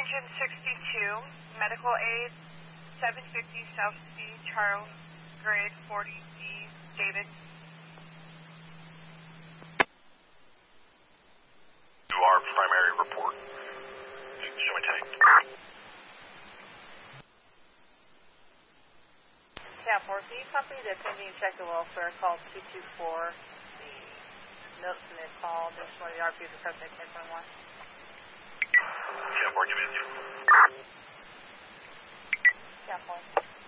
Engine 62, medical aid, 750 South C, Charles, grade 40D, David. To our primary report. Show me tank. Cat 4, can you copy the pending check of welfare call 224? The notes in this call, just one of the RPs requesting 10.1. Cat 4, give me a 2. Cat 4.